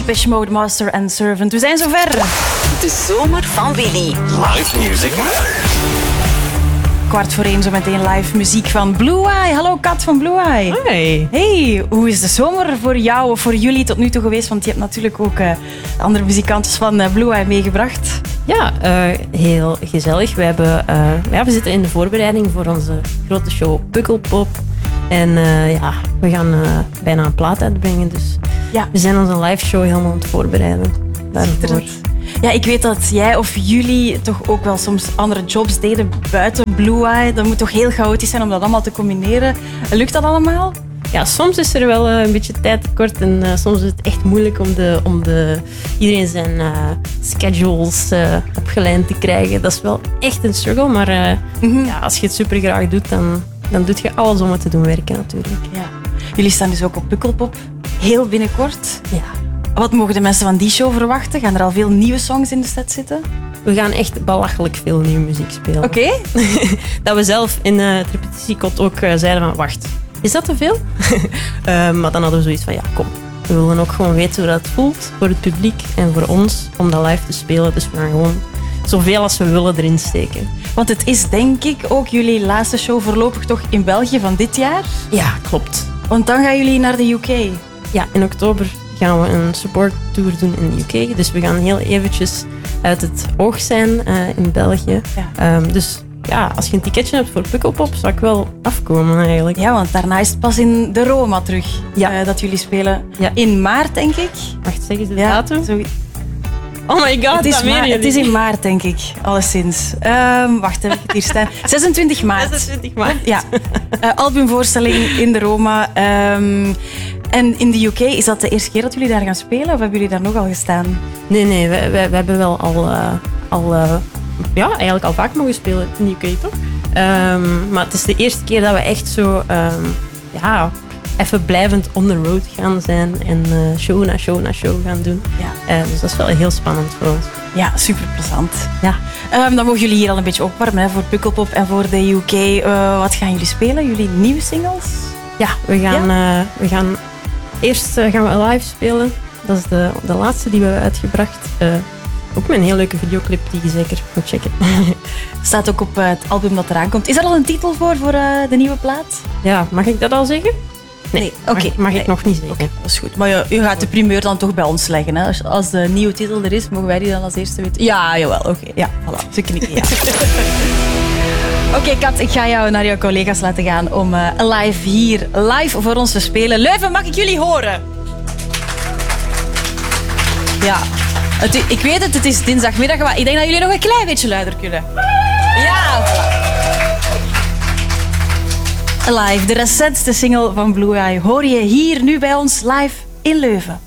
Depeche Mode, Master and Servant. We zijn zover. De zomer van Willy. Live Music Matters. 1:15 zo meteen live muziek van Blue Eye. Hallo Kat van Blue Eye. Hey. Hey, hoe is de zomer voor jou of voor jullie tot nu toe geweest? Want je hebt natuurlijk ook andere muzikanten van Blue Eye meegebracht. Ja, heel gezellig. We zitten in de voorbereiding voor onze grote show Pukkelpop. En we gaan bijna een plaat uitbrengen. Dus Ja. we zijn onze live show helemaal aan het voorbereiden daarvoor. Ja, ik weet dat jij of jullie toch ook wel soms andere jobs deden buiten Blue Eye. Dat moet toch heel chaotisch zijn om dat allemaal te combineren. Lukt dat allemaal? Ja, soms is er wel een beetje tijd tekort en soms is het echt moeilijk om iedereen zijn schedules opgelijnd te krijgen. Dat is wel echt een struggle, maar ja, als je het super graag doet, dan doe je alles om het te doen werken natuurlijk. Ja. Jullie staan dus ook op Pukkelpop heel binnenkort. Ja. Wat mogen de mensen van die show verwachten? Gaan er al veel nieuwe songs in de set zitten? We gaan echt belachelijk veel nieuwe muziek spelen. Oké. Dat we zelf in het repetitiekot ook zeiden van wacht, is dat te veel? Maar dan hadden we zoiets van ja, kom. We willen ook gewoon weten hoe dat voelt voor het publiek en voor ons om dat live te spelen. Dus we gaan gewoon zoveel als we willen erin steken. Want het is denk ik ook jullie laatste show voorlopig toch in België van dit jaar? Ja, klopt. Want dan gaan jullie naar de UK. Ja, in oktober gaan we een support tour doen in de UK. Dus we gaan heel eventjes uit het oog zijn in België. Ja. Dus ja, als je een ticketje hebt voor Pukkelpop, zou ik wel afkomen eigenlijk. Ja, want daarna is het pas in de Roma terug Ja. dat jullie spelen. Ja. In maart, denk ik. Wacht, zeg eens de Ja, datum? Oh my god, het is in in maart, denk ik, alleszins. Wacht, heb ik het hier staan? 26 maart. 26 maart. Ja, albumvoorstelling in de Roma. En in de UK, is dat de eerste keer dat jullie daar gaan spelen? Of hebben jullie daar nog al gestaan? Nee, we hebben wel eigenlijk al vaak mogen spelen in de UK, toch? Maar het is de eerste keer dat we echt zo even blijvend on the road gaan zijn en show na show na show gaan doen. Ja. Dus dat is wel heel spannend voor ons. Ja, super plezant. Ja. Dan mogen jullie hier al een beetje opwarmen voor Pukkelpop en voor de UK. Wat gaan jullie spelen? Jullie nieuwe singles? Ja, we gaan eerst gaan we live spelen. Dat is de laatste die we hebben uitgebracht. Ook met een heel leuke videoclip die je zeker moet checken. Staat ook op het album dat eraan komt. Is er al een titel voor de nieuwe plaat? Ja, mag ik dat al zeggen? Nee, oké. mag ik nog niet zeggen. Oké, dat is goed. Maar u gaat de primeur dan toch bij ons leggen. Hè? Als de nieuwe titel er is, mogen wij die dan als eerste weten? Ja, jawel. Oké. Ja, voilà. Ze knikken, ja. Oké, Kat, ik ga jou naar jouw collega's laten gaan om live voor ons te spelen. Leuven, mag ik jullie horen? Ja. Ik weet het is dinsdagmiddag, maar ik denk dat jullie nog een klein beetje luider kunnen. Ja, voilà. Alive, de recentste single van Blue Eye, hoor je hier nu bij ons live in Leuven.